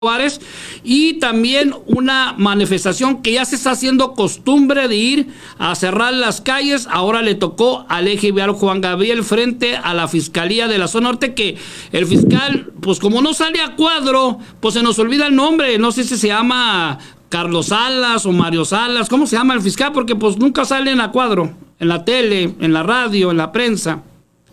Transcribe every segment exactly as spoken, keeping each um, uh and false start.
Juárez, y también una manifestación que ya se está haciendo costumbre de ir a cerrar las calles. Ahora le tocó al eje vial Juan Gabriel frente a la Fiscalía de la Zona Norte, que el fiscal, pues como no sale a cuadro, pues se nos olvida el nombre. No sé si se llama Carlos Salas o Mario Salas, ¿cómo se llama el fiscal? Porque pues nunca salen a cuadro, en la tele, en la radio, en la prensa.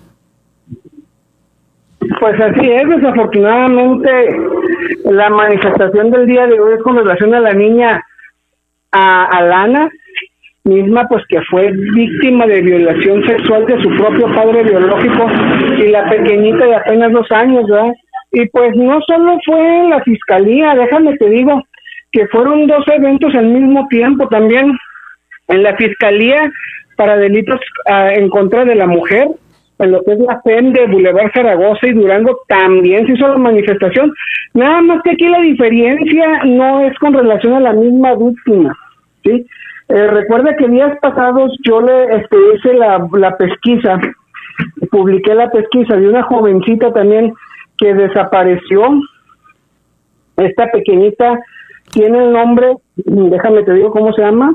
Pues así es, desafortunadamente la manifestación del día de hoy es con relación a la niña a Alana, misma pues que fue víctima de violación sexual de su propio padre biológico, y la pequeñita de apenas dos años, ¿verdad? Y pues no solo fue en la fiscalía, déjame te digo que fueron dos eventos al mismo tiempo también en la fiscalía para delitos uh, en contra de la mujer. En lo que es la F E M de Boulevard Zaragoza y Durango también se hizo la manifestación, nada más que aquí la diferencia no es con relación a la misma víctima, ¿sí? Eh, recuerda que días pasados yo le este, hice la, la pesquisa, publiqué la pesquisa de una jovencita también que desapareció. Esta pequeñita tiene el nombre, déjame te digo cómo se llama.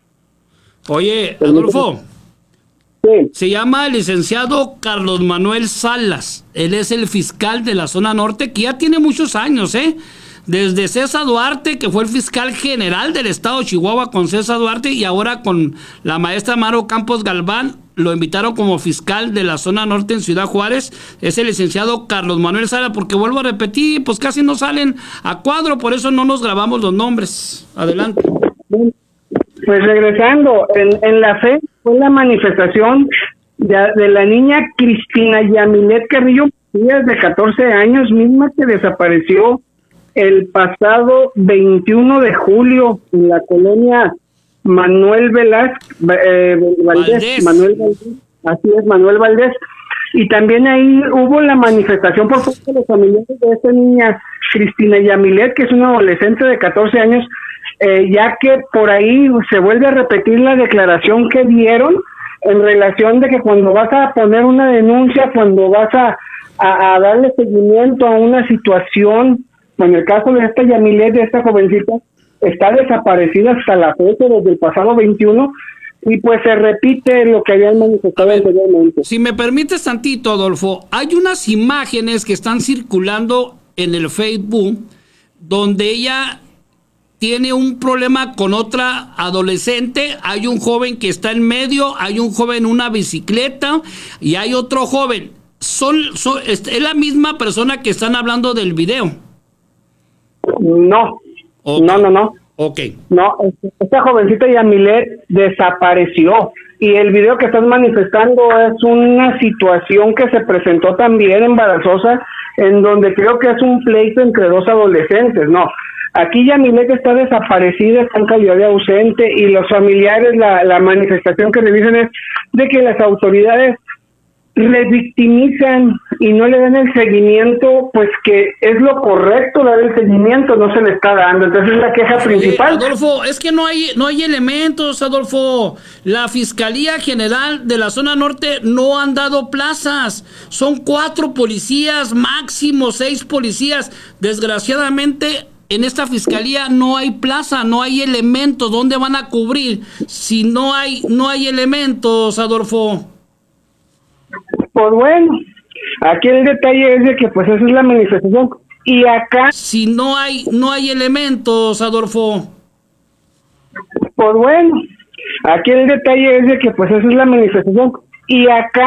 Oye, Adolfo. Sí. Se llama el licenciado Carlos Manuel Salas. Él es el fiscal de la Zona Norte, que ya tiene muchos años, ¿eh? Desde César Duarte, que fue el fiscal general del estado de Chihuahua con César Duarte, y ahora con la maestra Maro Campos Galván, lo invitaron como fiscal de la Zona Norte en Ciudad Juárez. Es el licenciado Carlos Manuel Salas, porque vuelvo a repetir, pues casi no salen a cuadro, por eso no nos grabamos los nombres. Adelante. Pues regresando, en, en la fe fue la manifestación de, de la niña Cristina Yamilet Carrillo, de catorce años, misma que desapareció el pasado veintiuno de julio en la colonia Manuel Velázquez, eh, Valdés, Valdés. Manuel Valdés, así es, Manuel Valdés. Y también ahí hubo la manifestación por parte de los familiares de esta niña Cristina Yamilet, que es una adolescente de catorce años, Eh, ya que por ahí se vuelve a repetir la declaración que dieron en relación de que cuando vas a poner una denuncia, cuando vas a, a, a darle seguimiento a una situación, en el caso de esta Yamilet, de esta jovencita, está desaparecida hasta la fecha, desde el pasado veintiuno, y pues se repite lo que habían manifestado anteriormente. Si me permites tantito, Adolfo, hay unas imágenes que están circulando en el Facebook donde ella tiene un problema con otra adolescente. Hay un joven que está en medio, hay un joven en una bicicleta y hay otro joven. Son, son es la misma persona que están hablando del video. No, okay. no, no, no. Ok. No, esta jovencita Yamilet desapareció, y el video que estás manifestando es una situación que se presentó también embarazosa, en donde creo que es un pleito entre dos adolescentes. No, aquí Yamilet está desaparecida, está en calidad de ausente, y los familiares, la, la manifestación que le dicen es de que las autoridades revictimizan y no le dan el seguimiento, pues que es lo correcto, dar el seguimiento, no se le está dando. Entonces es la queja Sí, principal. Adolfo, es que no hay, no hay elementos, Adolfo. La Fiscalía General de la Zona Norte no han dado plazas. Son cuatro policías, máximo seis policías. Desgraciadamente, en esta fiscalía no hay plaza, no hay elementos. ¿Dónde van a cubrir si no hay, no hay elementos, Adolfo? Pues bueno, aquí el detalle es de que pues esa es la manifestación, y acá si no hay, no hay elementos, Adolfo. Pues bueno, aquí el detalle es de que pues esa es la manifestación, y acá